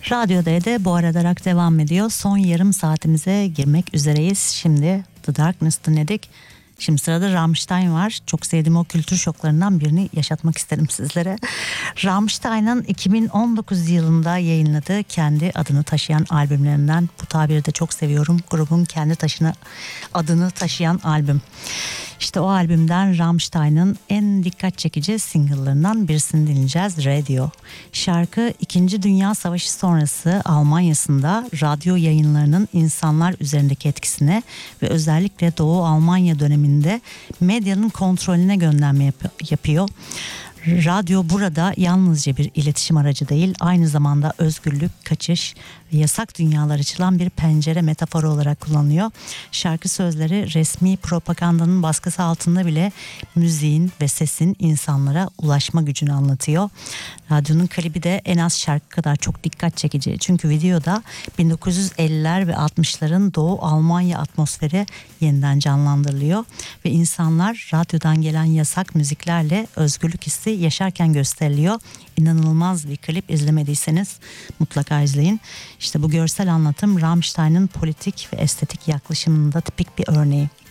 Radyo D'de bu arada rock devam ediyor. Son yarım saatimize girmek üzereyiz. Şimdi The Darkness dinledik. Şimdi sırada Rammstein var. Çok sevdiğim o kültür şoklarından birini yaşatmak isterim sizlere. Rammstein'ın 2019 yılında yayınladığı kendi adını taşıyan albümlerinden, bu tabiri de çok seviyorum, grubun kendi adını taşıyan albüm. İşte o albümden Rammstein'ın en dikkat çekici single'larından birisini dinleyeceğiz, Radio. Şarkı 2. Dünya Savaşı sonrası Almanya'sında radyo yayınlarının insanlar üzerindeki etkisine ve özellikle Doğu Almanya döneminde medyanın kontrolüne gönderme yapıyor. Radyo burada yalnızca bir iletişim aracı değil, aynı zamanda özgürlük, kaçış ve yasak dünyalar açılan bir pencere metaforu olarak kullanılıyor. Şarkı sözleri resmi propagandanın baskısı altında bile müziğin ve sesin insanlara ulaşma gücünü anlatıyor. Radyonun klibi de en az şarkı kadar çok dikkat çekici. Çünkü videoda 1950'ler ve 60'ların Doğu Almanya atmosferi yeniden canlandırılıyor ve insanlar radyodan gelen yasak müziklerle özgürlük hissi yaşarken gösteriliyor. İnanılmaz bir klip, izlemediyseniz mutlaka izleyin. İşte bu görsel anlatım Rammstein'ın politik ve estetik yaklaşımının da tipik bir örneği.